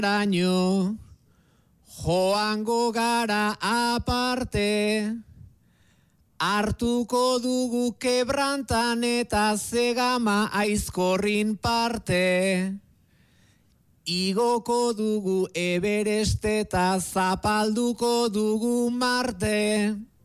Araño, joango gara aparte, hartuko dugu Kebrantan eta Zegama Aizkorrin parte, igoko dugu Everest eta zapalduko dugu Marte.